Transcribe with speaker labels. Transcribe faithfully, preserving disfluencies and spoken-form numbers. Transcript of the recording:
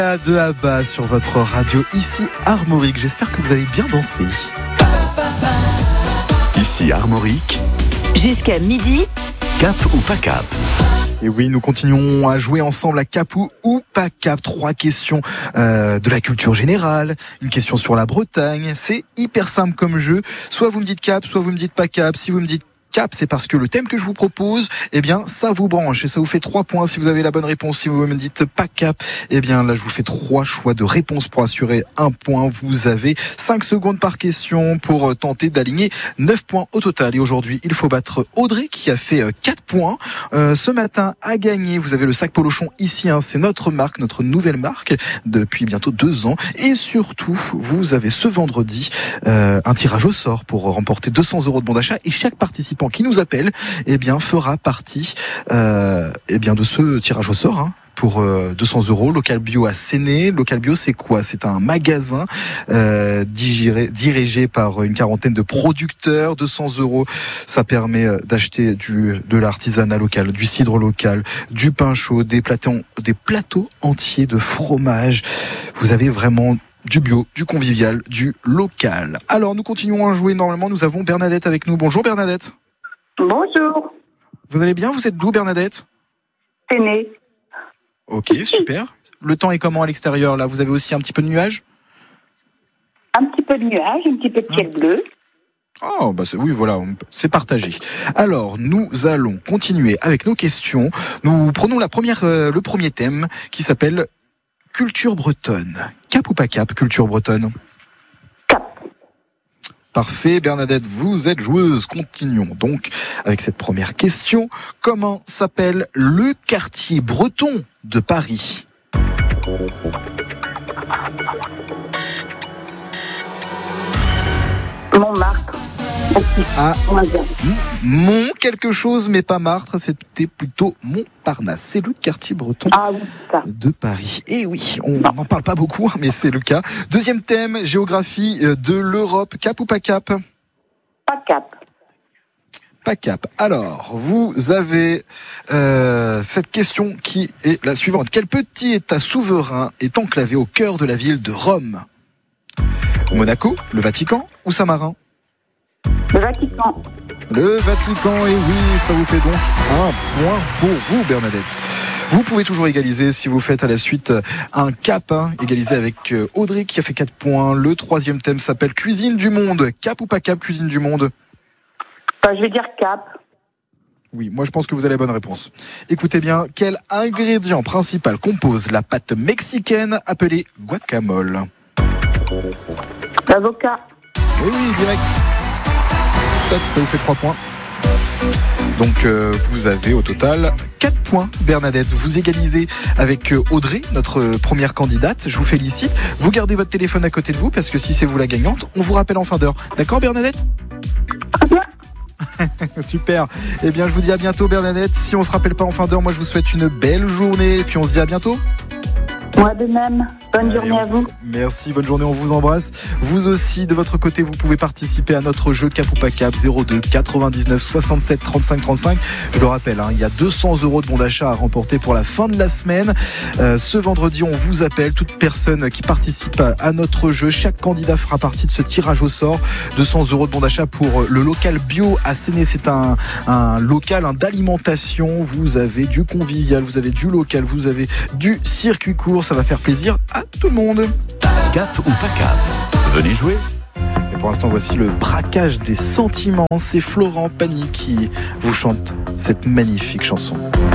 Speaker 1: De Abba sur votre radio ici Armorique. J'espère que vous avez bien dansé.
Speaker 2: Ici Armorique.
Speaker 3: Jusqu'à midi.
Speaker 2: Cap ou pas cap?
Speaker 1: Et oui, nous continuons à jouer ensemble à cap ou, ou pas cap. Trois questions euh, de la culture générale, une question sur la Bretagne. C'est hyper simple comme jeu. Soit vous me dites cap, soit vous me dites pas cap. Si vous me dites cap, c'est parce que le thème que je vous propose, eh bien, ça vous branche et ça vous fait trois points si vous avez la bonne réponse. Si vous me dites pas cap, eh bien, là, je vous fais trois choix de réponse pour assurer un point. Vous avez cinq secondes par question pour tenter d'aligner neuf points au total. Et aujourd'hui, il faut battre Audrey qui a fait quatre points. Euh, ce matin, à gagner, vous avez le sac Polochon ici, hein, c'est notre marque, notre nouvelle marque depuis bientôt deux ans. Et surtout, vous avez ce vendredi euh, un tirage au sort pour remporter deux cents euros de bon d'achat et chaque participant qui nous appelle, eh bien, fera partie, euh, eh bien, de ce tirage au sort, hein, pour euh, deux cents euros. Local Bio à Séné. Local Bio, c'est quoi? C'est un magasin euh, digéré, dirigé par une quarantaine de producteurs. deux cents euros, ça permet d'acheter du de l'artisanat local, du cidre local, du pain chaud, des plateaux, des plateaux entiers de fromage. Vous avez vraiment du bio, du convivial, du local. Alors, nous continuons à jouer. Normalement, nous avons Bernadette avec nous. Bonjour Bernadette.
Speaker 4: Bonjour.
Speaker 1: Vous allez bien? Vous êtes d'où Bernadette?
Speaker 4: Séné.
Speaker 1: Ok, super. Le temps est comment à l'extérieur là? Vous avez aussi un petit peu de nuages?
Speaker 4: Un petit peu de nuages, un petit peu de ciel bleu.
Speaker 1: Oh, bah c'est, oui, voilà, c'est partagé. Alors, nous allons continuer avec nos questions. Nous prenons la première, euh, le premier thème qui s'appelle culture bretonne. Cap ou pas cap, culture bretonne?
Speaker 4: Cap.
Speaker 1: Parfait, Bernadette, vous êtes joueuse. Continuons donc avec cette première question. Comment s'appelle le quartier breton de Paris?
Speaker 4: Montmartre.
Speaker 1: Ah, Mont quelque chose, mais pas Martre, c'était plutôt Montparnasse. C'est le quartier breton
Speaker 4: ah, oui, ça.
Speaker 1: de Paris. Et oui, on n'en parle pas beaucoup, mais c'est le cas. Deuxième thème, géographie de l'Europe. Cap ou pas cap?
Speaker 4: Pas cap.
Speaker 1: Pas cap. Alors, vous avez euh, cette question qui est la suivante. Quel petit État souverain est enclavé au cœur de la ville de Rome? Monaco, le Vatican ou Saint-Marin?
Speaker 4: Le Vatican.
Speaker 1: Le Vatican, et oui, ça vous fait donc un point pour vous, Bernadette. Vous pouvez toujours égaliser si vous faites à la suite un cap, hein, égalisé avec Audrey qui a fait quatre points. Le troisième thème s'appelle cuisine du monde. Cap ou pas cap, cuisine du monde?
Speaker 4: Bah, je vais dire cap.
Speaker 1: Oui, moi je pense que vous avez la bonne réponse. Écoutez bien, quel ingrédient principal compose la pâte mexicaine appelée guacamole?
Speaker 4: L'avocat.
Speaker 1: Oui, oui, direct. Ça vous fait trois points. Donc euh, vous avez au total quatre points, Bernadette. Vous égalisez avec Audrey, notre première candidate. Je vous félicite. Vous gardez votre téléphone à côté de vous parce que si c'est vous la gagnante, on vous rappelle en fin d'heure. D'accord, Bernadette? Super. Eh bien, je vous dis à bientôt, Bernadette. Si on se rappelle pas en fin d'heure, moi je vous souhaite une belle journée. Et puis on se dit à bientôt.
Speaker 4: Moi de même. Bonne Allez, journée à vous.
Speaker 1: Merci, bonne journée, on vous embrasse. Vous aussi, de votre côté, vous pouvez participer à notre jeu Cap ou pas cap, zéro deux quatre-vingt-dix-neuf soixante-sept trente-cinq trente-cinq. Je le rappelle, hein, il y a deux cents euros de bon d'achat à remporter pour la fin de la semaine. Euh, ce vendredi, on vous appelle, toute personne qui participe à notre jeu. Chaque candidat fera partie de ce tirage au sort. deux cents euros de bon d'achat pour le local bio à Séné. C'est un, un local hein, d'alimentation. Vous avez du convivial, vous avez du local, vous avez du circuit court. Ça va faire plaisir à tout le monde.
Speaker 2: Cap ou pas cap? Venez jouer.
Speaker 1: Et pour l'instant, voici le braquage des sentiments. C'est Florent Pagny qui vous chante cette magnifique chanson.